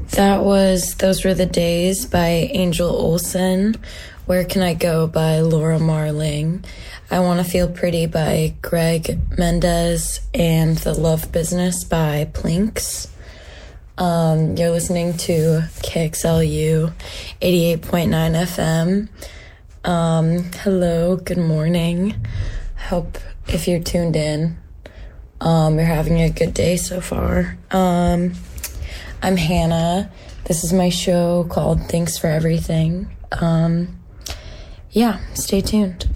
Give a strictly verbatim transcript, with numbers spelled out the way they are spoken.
That was Those Were the Days by Angel Olsen. Where Can I Go by Laura Marling. I Want to Feel Pretty by Greg Mendez. And The Love Business by Plinks. Um, you're listening to K X L U eighty-eight point nine F M. Um, hello, good morning. Hope if you're tuned in, um, you're having a good day so far. Um, I'm Hannah. This is my show called Thanks for Everything. Um, yeah, stay tuned.